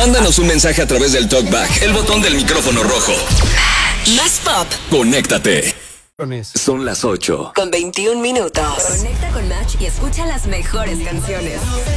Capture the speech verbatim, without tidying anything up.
Mándanos un mensaje a través del TalkBack, el botón del micrófono rojo. Más pop. Conéctate. Son las ocho. Con veintiún minutos. Conecta con Match y escucha las mejores canciones.